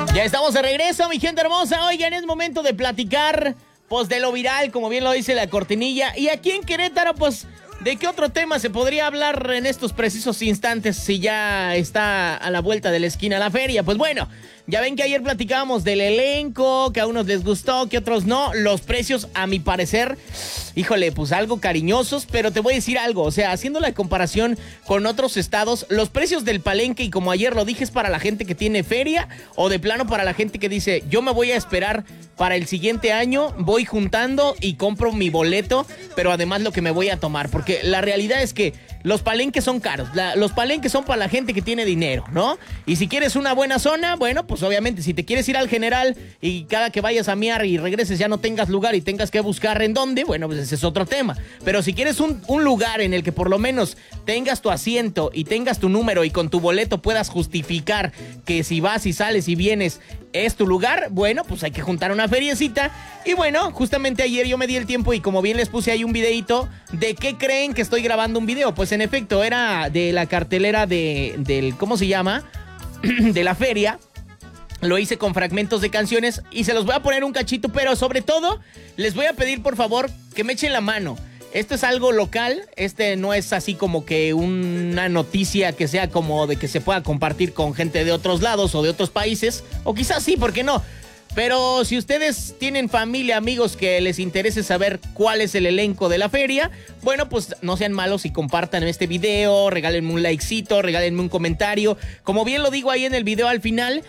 Ya estamos de regreso, mi gente hermosa. Oigan, es momento de platicar, pues, de lo viral, como bien lo dice la cortinilla. Y aquí en Querétaro, pues, ¿de qué otro tema se podría hablar en estos precisos instantes si ya está a la vuelta de la esquina la feria? Pues bueno, ya ven que ayer platicábamos del elenco, que a unos les gustó, que a otros no. Los precios, a mi parecer, híjole, pues algo cariñosos, pero te voy a decir algo. O sea, haciendo la comparación con otros estados, los precios del palenque, y como ayer lo dije, es para la gente que tiene feria o de plano para la gente que dice, yo me voy a esperar para el siguiente año, voy juntando y compro mi boleto, pero además lo que me voy a tomar, porque la realidad es que los palenques son caros, los palenques son para la gente que tiene dinero, ¿no? Y si quieres una buena zona, bueno, pues obviamente si te quieres ir al General y cada que vayas a miar y regreses ya no tengas lugar y tengas que buscar en dónde, bueno, pues ese es otro tema. Pero si quieres un lugar en el que por lo menos tengas tu asiento y tengas tu número y con tu boleto puedas justificar que si vas y sales y vienes es tu lugar, bueno, pues hay que juntar una feriecita. Y bueno, justamente ayer yo me di el tiempo y como bien les puse ahí un videito, ¿de qué creen que estoy grabando un video? Pues en efecto era de la cartelera del ¿cómo se llama? De la feria. Lo hice con fragmentos de canciones y se los voy a poner un cachito, pero sobre todo les voy a pedir por favor que me echen la mano. Esto es algo local, no es así como que una noticia que sea como de que se pueda compartir con gente de otros lados o de otros países, o quizás sí, ¿por qué no? Pero si ustedes tienen familia, amigos que les interese saber cuál es el elenco de la feria, bueno, pues no sean malos y compartan este video, regálenme un likecito, regálenme un comentario. Como bien lo digo ahí en el video al final,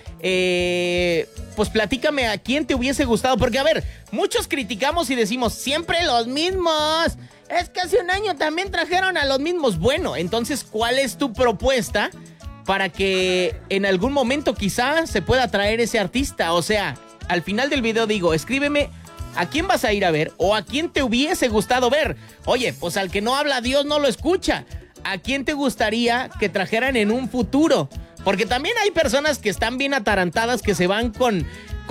pues platícame a quién te hubiese gustado, porque a ver, muchos criticamos y decimos, siempre los mismos. Es que hace un año también trajeron a los mismos. Bueno, entonces, ¿cuál es tu propuesta para que en algún momento quizá se pueda traer ese artista? O sea, al final del video digo, escríbeme a quién vas a ir a ver o a quién te hubiese gustado ver. Oye, pues al que no habla Dios no lo escucha. ¿A quién te gustaría que trajeran en un futuro? Porque también hay personas que están bien atarantadas que se van con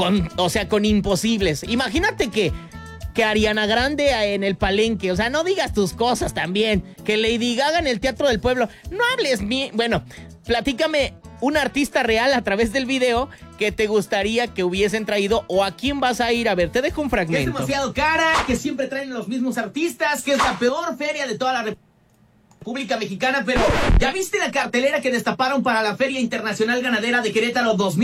imposibles. Imagínate que Ariana Grande en el palenque, o sea, no digas tus cosas también, que Lady Gaga en el Teatro del Pueblo, no hables bueno, platícame un artista real a través del video que te gustaría que hubiesen traído o a quién vas a ir a ver. Te dejo un fragmento. Es demasiado cara, que siempre traen los mismos artistas, que es la peor feria de toda la República Mexicana, pero ¿ya viste la cartelera que destaparon para la Feria Internacional Ganadera de Querétaro 2000?